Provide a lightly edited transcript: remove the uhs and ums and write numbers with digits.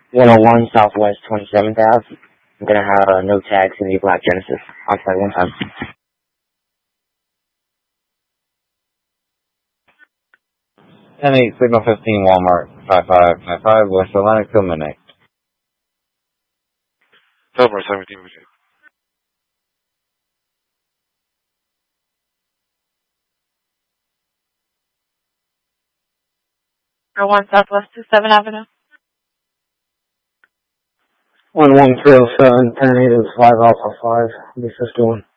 101 Southwest 27th Ave. I'm going to have no tags in the black Genesis. Outside one time. Any Signal 15 Walmart 5555 West Atlantic till midnight. Delmar 17 Virginia. One Southwest 27th Avenue. 11307, 10 8 is 5 Alpha 5, be 51.